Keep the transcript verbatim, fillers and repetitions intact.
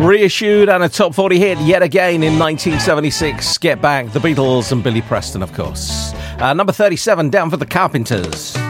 Reissued and a top forty hit yet again in nineteen seventy-six. Get Back, The Beatles and Billy Preston, of course. Uh, number thirty-seven, down for The Carpenters.